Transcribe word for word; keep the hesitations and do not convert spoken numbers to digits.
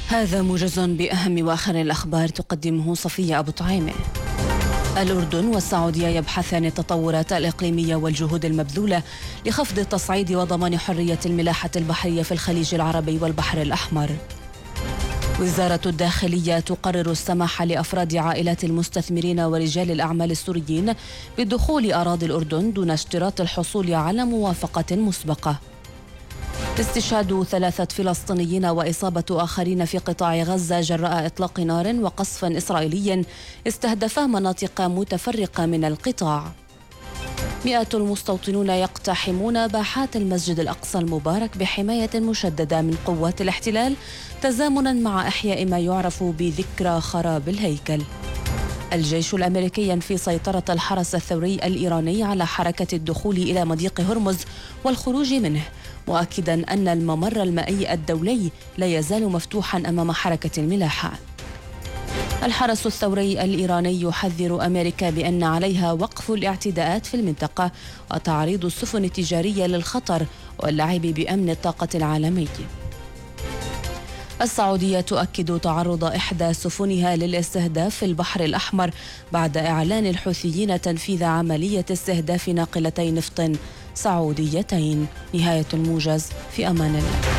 هذا موجز بأهم وآخر الأخبار تقدمه صفية أبو طعيمة. الأردن والسعودية يبحثان التطورات الإقليمية والجهود المبذولة لخفض التصعيد وضمان حرية الملاحة البحرية في الخليج العربي والبحر الأحمر. وزارة الداخلية تقرر السماح لأفراد عائلات المستثمرين ورجال الأعمال السوريين بدخول أراضي الأردن دون اشتراط الحصول على موافقة مسبقة. استشهاد ثلاثة فلسطينيين وإصابة آخرين في قطاع غزة جراء إطلاق نار وقصف إسرائيلي استهدفا مناطق متفرقة من القطاع. مئات المستوطنون يقتحمون باحات المسجد الأقصى المبارك بحماية مشددة من قوات الاحتلال تزامنا مع إحياء ما يعرف بذكرى خراب الهيكل. الجيش الأمريكي ينفي سيطرة الحرس الثوري الإيراني على حركة الدخول إلى مضيق هرمز والخروج منه، مؤكدا أن الممر المائي الدولي لا يزال مفتوحا أمام حركة الملاحة. الحرس الثوري الإيراني يحذر أمريكا بأن عليها وقف الاعتداءات في المنطقة وتعريض السفن التجارية للخطر واللعب بأمن الطاقة العالمي. السعودية تؤكد تعرض إحدى سفنها للاستهداف في البحر الأحمر بعد إعلان الحوثيين تنفيذ عملية استهداف ناقلتي نفط سعوديتين. نهاية الموجز، في أمان الله.